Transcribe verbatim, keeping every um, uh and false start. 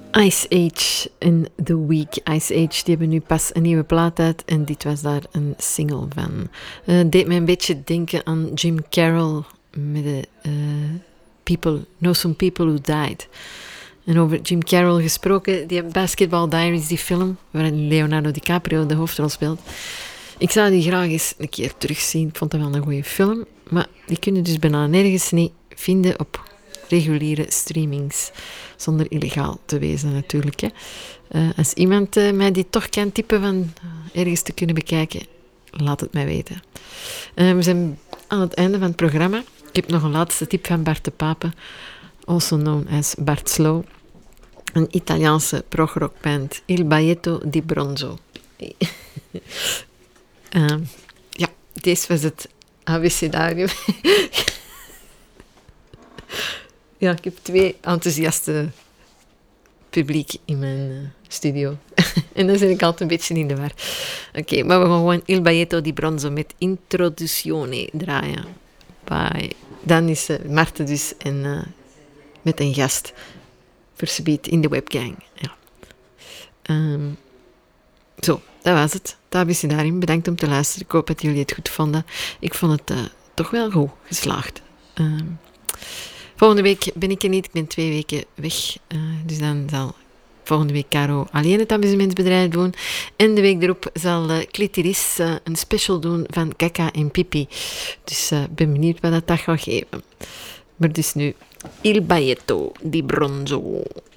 Ice Age in The Week. Ice Age, die hebben nu pas een nieuwe plaat uit en dit was daar een single van. Uh, deed mij een beetje denken aan Jim Carroll met de uh, People, Know Some People Who Died. En over Jim Carroll gesproken, die Basketball Diaries, die film, waarin Leonardo DiCaprio de hoofdrol speelt. Ik zou die graag eens een keer terugzien. Ik vond dat wel een goede film. Maar die kun je dus bijna nergens niet vinden op reguliere streamings. Zonder illegaal te wezen natuurlijk. Hè. Uh, als iemand uh, mij die toch kan tippen van uh, ergens te kunnen bekijken, laat het mij weten. Uh, we zijn aan het einde van het programma. Ik heb nog een laatste tip van Bart de Pape. Also known as Bart Slow. Een Italiaanse progrockband. Il Baglietto di Bronzo. uh, ja, deze was het abecedarium. Ja, ik heb twee enthousiaste publiek in mijn uh, studio. En dan zit ik altijd een beetje in de war. Oké, okay, maar we gaan gewoon Il Baglietto di Bronzo met Introduzione draaien. Bye. Dan is uh, Marten dus en, uh, met een gast verspied in de webgang. Ja. Um, zo, dat was het. Het daarin. Bedankt om te luisteren. Ik hoop dat jullie het goed vonden. Ik vond het uh, toch wel goed geslaagd. Um, volgende week ben ik er niet. Ik ben twee weken weg. Uh, dus dan zal volgende week Caro alleen het amusementsbedrijf doen. En de week erop zal uh, Clitoris uh, een special doen van Kaka en Pipi. Dus ik uh, ben benieuwd wat dat, dat gaat geven. Maar dus nu, Il Baglietto di Bronzo.